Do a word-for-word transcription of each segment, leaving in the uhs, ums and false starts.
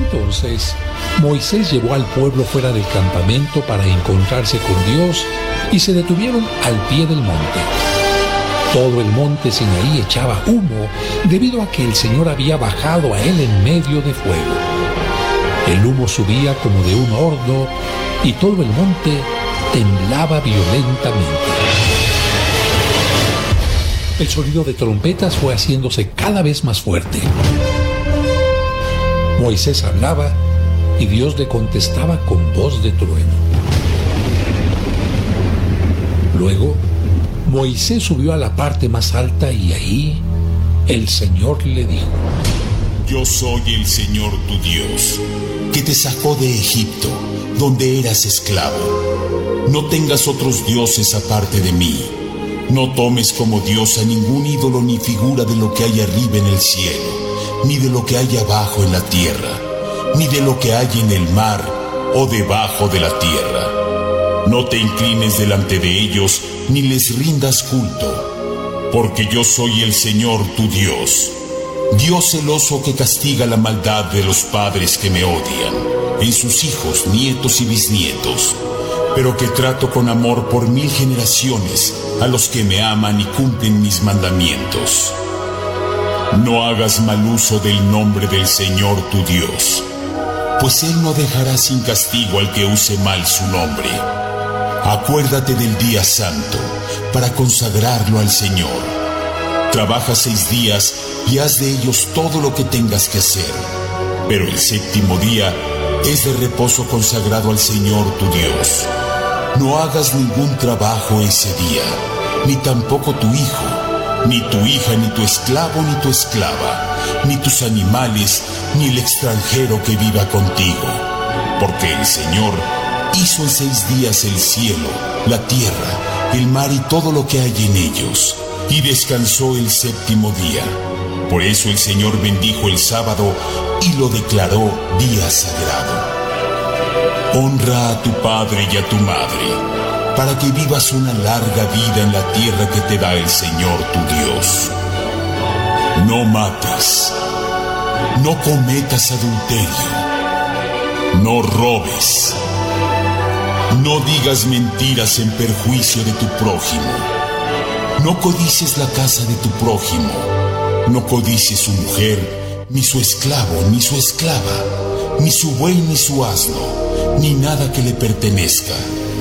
Entonces Moisés llevó al pueblo fuera del campamento para encontrarse con Dios y se detuvieron al pie del monte. Todo el monte Sinaí echaba humo debido a que el Señor había bajado a él en medio de fuego. El humo subía como de un horno y todo el monte temblaba violentamente. El sonido de trompetas fue haciéndose cada vez más fuerte. Moisés hablaba y Dios le contestaba con voz de trueno. Luego, Moisés subió a la parte más alta y ahí el Señor le dijo: Yo soy el Señor tu Dios, que te sacó de Egipto, donde eras esclavo. No tengas otros dioses aparte de mí. No tomes como Dios a ningún ídolo ni figura de lo que hay arriba en el cielo, ni de lo que hay abajo en la tierra, ni de lo que hay en el mar o debajo de la tierra. No te inclines delante de ellos, ni les rindas culto, porque yo soy el Señor tu Dios, Dios celoso que castiga la maldad de los padres que me odian, en sus hijos, nietos y bisnietos, pero que trato con amor por mil generaciones a los que me aman y cumplen mis mandamientos. No hagas mal uso del nombre del Señor tu Dios, pues Él no dejará sin castigo al que use mal su nombre. Acuérdate del día santo para consagrarlo al Señor. Trabaja seis días y haz de ellos todo lo que tengas que hacer, pero el séptimo día es de reposo consagrado al Señor tu Dios. No hagas ningún trabajo ese día, ni tampoco tu hijo, ni tu hija, ni tu esclavo, ni tu esclava, ni tus animales, ni el extranjero que viva contigo, porque el Señor hizo en seis días el cielo, la tierra, el mar y todo lo que hay en ellos, y descansó el séptimo día. Por eso el Señor bendijo el sábado y lo declaró día sagrado. Honra a tu padre y a tu madre, para que vivas una larga vida en la tierra que te da el Señor tu Dios. No mates, no cometas adulterio, no robes, no digas mentiras en perjuicio de tu prójimo, no codicies la casa de tu prójimo, no codicies su mujer, ni su esclavo, ni su esclava, ni su buey, ni su asno, ni nada que le pertenezca.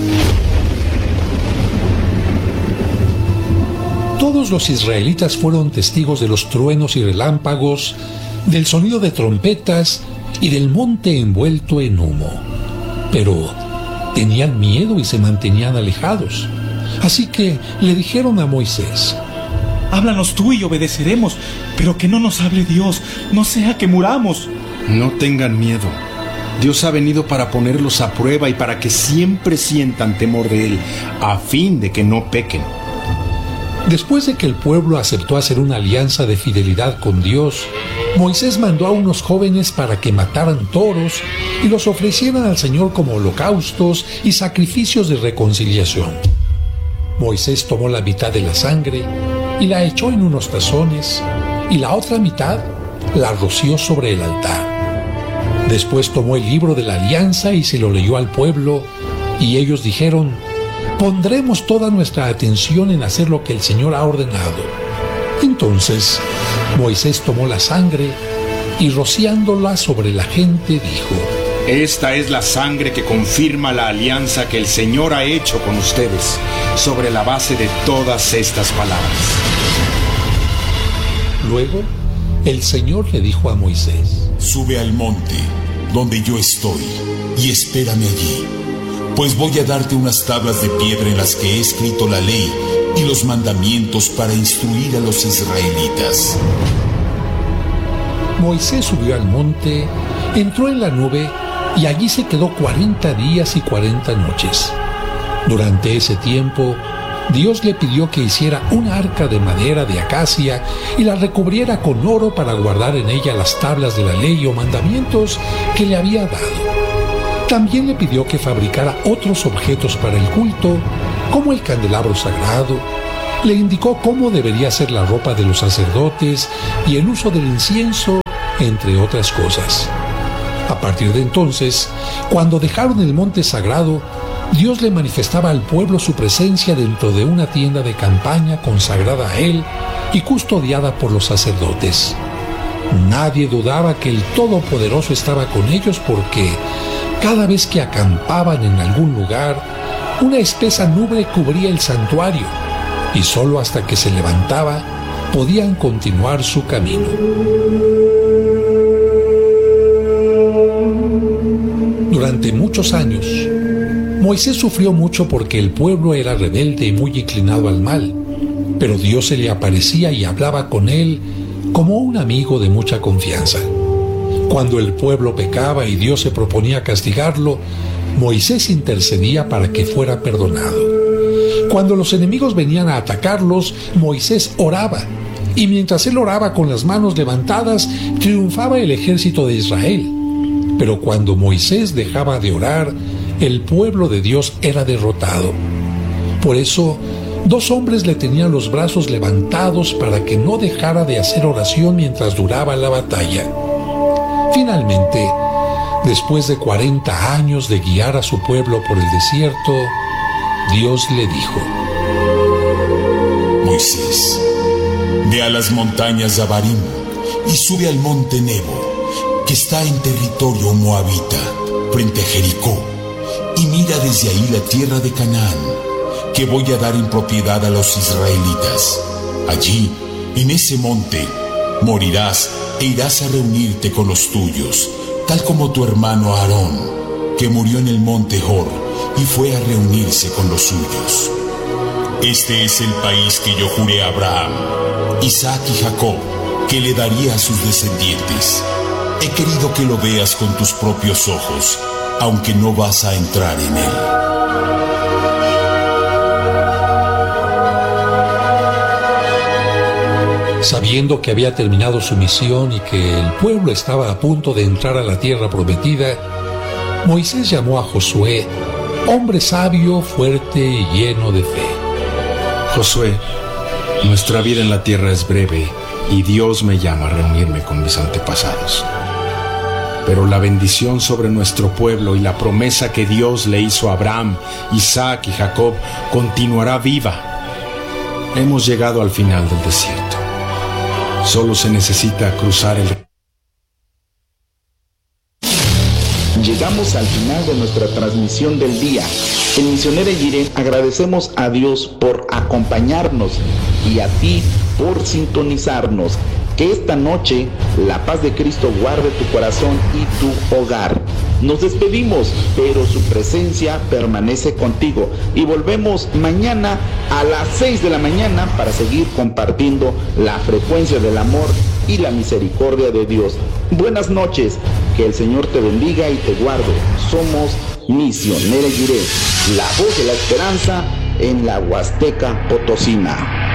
Todos los israelitas fueron testigos de los truenos y relámpagos, del sonido de trompetas y del monte envuelto en humo. Pero tenían miedo y se mantenían alejados. Así que le dijeron a Moisés: Háblanos tú y obedeceremos, pero que no nos hable Dios, no sea que muramos. No tengan miedo. Dios ha venido para ponerlos a prueba y para que siempre sientan temor de Él, a fin de que no pequen. Después de que el pueblo aceptó hacer una alianza de fidelidad con Dios, Moisés mandó a unos jóvenes para que mataran toros y los ofrecieran al Señor como holocaustos y sacrificios de reconciliación. Moisés tomó la mitad de la sangre y la echó en unos tazones, y la otra mitad la roció sobre el altar. Después tomó el libro de la alianza y se lo leyó al pueblo, y ellos dijeron: pondremos toda nuestra atención en hacer lo que el Señor ha ordenado. Entonces Moisés tomó la sangre y rociándola sobre la gente dijo: Esta es la sangre que confirma la alianza que el Señor ha hecho con ustedes, sobre la base de todas estas palabras. Luego el Señor le dijo a Moisés: Sube al monte donde yo estoy y espérame allí, pues voy a darte unas tablas de piedra en las que he escrito la ley y los mandamientos para instruir a los israelitas. Moisés subió al monte, entró en la nube y allí se quedó cuarenta días y cuarenta noches. Durante ese tiempo, Dios le pidió que hiciera una arca de madera de acacia y la recubriera con oro para guardar en ella las tablas de la ley o mandamientos que le había dado. También le pidió que fabricara otros objetos para el culto, como el candelabro sagrado. Le indicó cómo debería ser la ropa de los sacerdotes y el uso del incienso, entre otras cosas. A partir de entonces, cuando dejaron el monte sagrado, Dios le manifestaba al pueblo su presencia dentro de una tienda de campaña consagrada a él y custodiada por los sacerdotes. Nadie dudaba que el Todopoderoso estaba con ellos porque cada vez que acampaban en algún lugar, una espesa nube cubría el santuario y solo hasta que se levantaba podían continuar su camino. Durante muchos años, Moisés sufrió mucho porque el pueblo era rebelde y muy inclinado al mal, pero Dios se le aparecía y hablaba con él como un amigo de mucha confianza. Cuando el pueblo pecaba y Dios se proponía castigarlo, Moisés intercedía para que fuera perdonado. Cuando los enemigos venían a atacarlos, Moisés oraba, y mientras él oraba con las manos levantadas, triunfaba el ejército de Israel. Pero cuando Moisés dejaba de orar, el pueblo de Dios era derrotado. Por eso, dos hombres le tenían los brazos levantados para que no dejara de hacer oración mientras duraba la batalla. Finalmente, después de cuarenta años de guiar a su pueblo por el desierto, Dios le dijo: Moisés, ve a las montañas de Abarim y sube al monte Nebo, que está en territorio moabita, frente a Jericó, y mira desde ahí la tierra de Canaán, que voy a dar en propiedad a los israelitas. Allí, en ese monte, morirás e irás a reunirte con los tuyos, tal como tu hermano Aarón, que murió en el monte Hor y fue a reunirse con los suyos. Este es el país que yo juré a Abraham, Isaac y Jacob, que le daría a sus descendientes. He querido que lo veas con tus propios ojos, aunque no vas a entrar en él. Sabiendo que había terminado su misión y que el pueblo estaba a punto de entrar a la tierra prometida, Moisés llamó a Josué, hombre sabio, fuerte y lleno de fe. Josué, nuestra vida en la tierra es breve y Dios me llama a reunirme con mis antepasados. Pero la bendición sobre nuestro pueblo y la promesa que Dios le hizo a Abraham, Isaac y Jacob continuará viva. Hemos llegado al final del desierto. Solo se necesita cruzar el... Llegamos al final de nuestra transmisión del día. En Misionera Jiré agradecemos a Dios por acompañarnos y a ti por sintonizarnos. Que esta noche la paz de Cristo guarde tu corazón y tu hogar. Nos despedimos, pero su presencia permanece contigo. Y volvemos mañana a las seis de la mañana para seguir compartiendo la frecuencia del amor y la misericordia de Dios. Buenas noches, que el Señor te bendiga y te guarde. Somos Misionera Jiré, la voz de la esperanza en la Huasteca Potosina.